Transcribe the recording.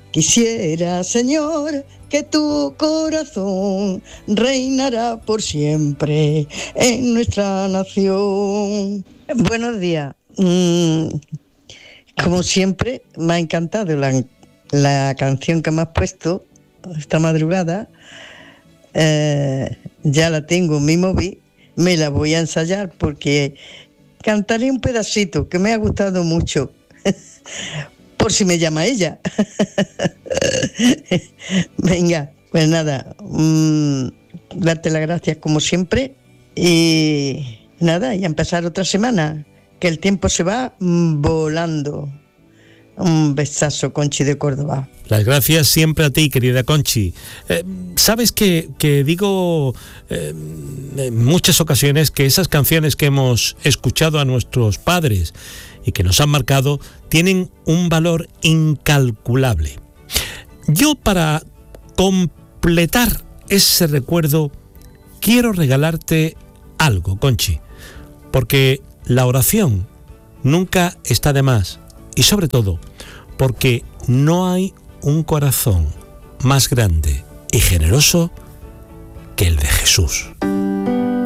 Quisiera, Señor, que tu corazón reinara por siempre en nuestra nación. Buenos días. Como siempre, me ha encantado la canción que me has puesto esta madrugada. Ya la tengo en mi móvil, me la voy a ensayar porque cantaré un pedacito que me ha gustado mucho. Por si me llama ella. Venga, pues nada, darte las gracias como siempre y nada, y a empezar otra semana, que el tiempo se va volando. Un besazo, Conchi de Córdoba. Las gracias siempre a ti, querida Conchi. Sabes que digo en muchas ocasiones que esas canciones que hemos escuchado a nuestros padres y que nos han marcado tienen un valor incalculable. Yo, para completar ese recuerdo, quiero regalarte algo, Conchi, porque la oración nunca está de más y, sobre todo, porque no hay un corazón más grande y generoso que el de Jesús.